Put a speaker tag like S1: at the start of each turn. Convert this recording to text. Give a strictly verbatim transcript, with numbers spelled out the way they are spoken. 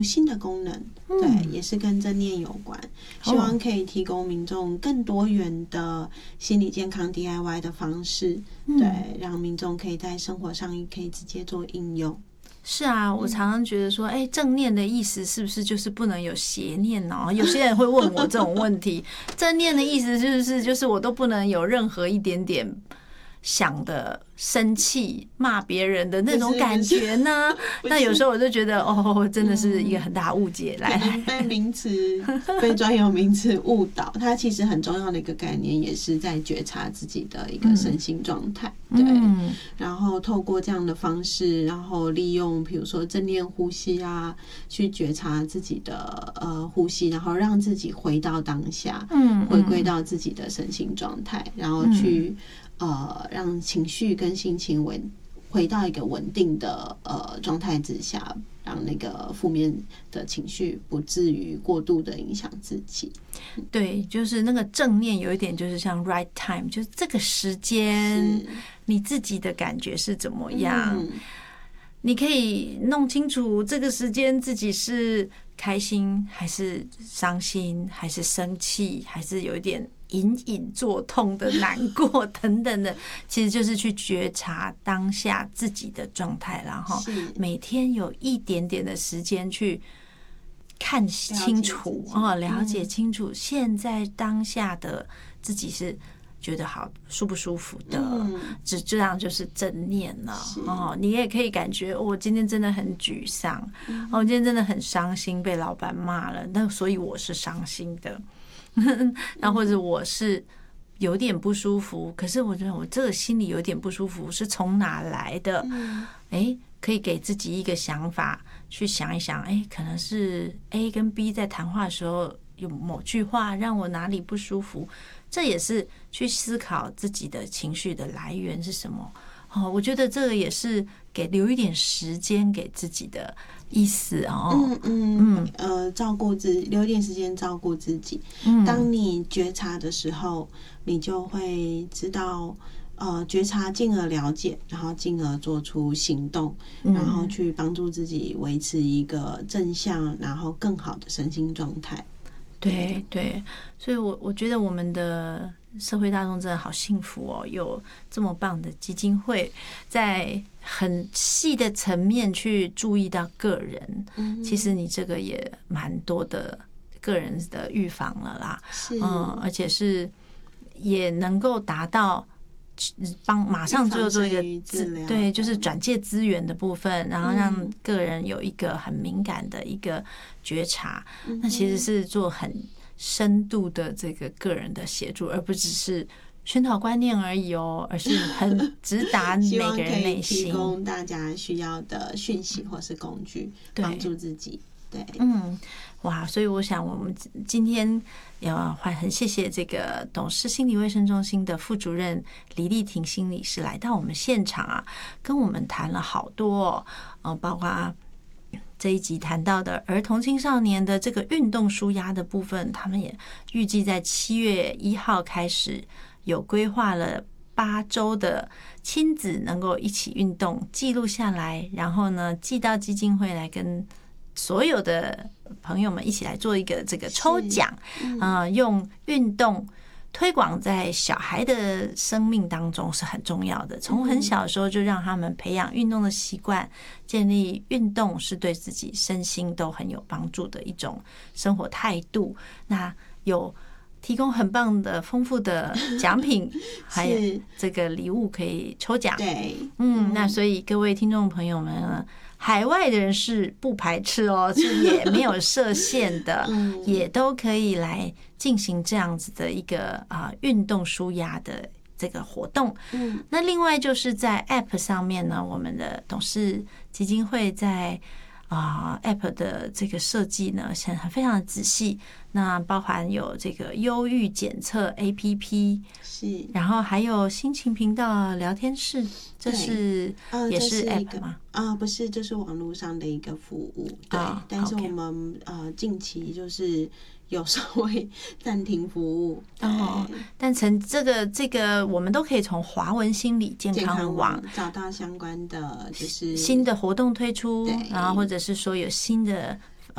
S1: 新的功能，对，嗯、也是跟正念有关，希望可以提供民众更多元的心理健康 D I Y 的方式，嗯、对，让民众可以在生活上也可以直接做应用。
S2: 是啊，我常常觉得说，哎，正念的意思是不是就是不能有邪念呢？有些人会问我这种问题。正念的意思就是就是我都不能有任何一点点想的生气骂别人的那种感觉呢？那有时候我就觉得哦，真的是一个很大的误解。来，
S1: 被名词被专有名词误导，它其实很重要的一个概念，也是在觉察自己的一个身心状态。嗯、对、嗯，然后透过这样的方式，然后利用比如说正念呼吸啊，去觉察自己的呃呼吸，然后让自己回到当下，嗯，回归到自己的身心状态，然后去。嗯呃，让情绪跟心情稳回到一个稳定的呃状态之下，让那个负面的情绪不至于过度的影响自己。
S2: 对，就是那个正念有一点就是像 right time， 就是这个时间你自己的感觉是怎么样，嗯、你可以弄清楚这个时间自己是开心还是伤心，还是生气，还是有一点隐隐作痛的难过等等的，其实就是去觉察当下自己的状态，然后每天有一点点的时间去看清楚哦，了解清楚现在当下的自己是觉得好舒不舒服的，只这样就是正念了哦。你也可以感觉我、哦、今天真的很沮丧，哦，我今天真的很伤心，被老板骂了，那所以我是伤心的。那或者我是有点不舒服，可是我觉得我这个心里有点不舒服是从哪来的？哎，可以给自己一个想法，去想一想，哎，可能是 A 跟 B 在谈话的时候有某句话让我哪里不舒服，这也是去思考自己的情绪的来源是什么。哦，我觉得这个也是给留一点时间给自己的意思哦。
S1: 嗯嗯嗯，呃，照顾自己，留一点时间照顾自己。嗯，当你觉察的时候，你就会知道，呃，觉察进而了解，然后进而做出行动，然后去帮助自己维持一个正向，然后更好的身心状态。
S2: 对对，所以我我觉得我们的社会大众真的好幸福哦，有这么棒的基金会，在很细的层面去注意到个人。嗯，其实你这个也蛮多的个人的预防了啦，是，嗯，而且是也能够达到。帮马上就做一个资，对，就是转介资源的部分，然后让个人有一个很敏感的一个觉察，嗯、那其实是做很深度的这个个人的协助，而不只是宣导观念而已哦，而是很直达每个人内心，
S1: 提供大家需要的讯息或是工具，帮助自己。对，
S2: 嗯，哇，所以我想我们今天要很谢谢这个董事心理卫生中心的副主任李丽婷心理师来到我们现场啊，跟我们谈了好多哦，呃，包括这一集谈到的儿童青少年的这个运动舒压的部分，他们也预计在七月一号开始有规划了八周的亲子能够一起运动记录下来，然后呢寄到基金会来跟所有的朋友们一起来做一个这个抽奖，啊、呃，用运动推广在小孩的生命当中是很重要的。从很小的时候就让他们培养运动的习惯，建立运动是对自己身心都很有帮助的一种生活态度。那有提供很棒的丰富的奖品，还有这个礼物可以抽奖。
S1: 对，
S2: 嗯，那所以各位听众朋友们呢，海外的人是不排斥哦，是也没有设限的，嗯、也都可以来进行这样子的一个啊运动舒压的这个活动。嗯，那另外就是在 App 上面呢，我们的董事基金会在啊、呃、App 的这个设计呢，现在非常的仔细。那包含有这个忧郁检测 A P P， 是，然后还有心情频道聊天室，这是、呃、也是 App 吗？
S1: 啊、呃，不是，这是网络上的一个服务。对，哦、但是我们、okay. 呃近期就是有稍微暂停服务。
S2: 哦，但从这个这个我们都可以从华文心理健康网
S1: 找到相关的就是
S2: 新的活动推出，然后或者是说有新的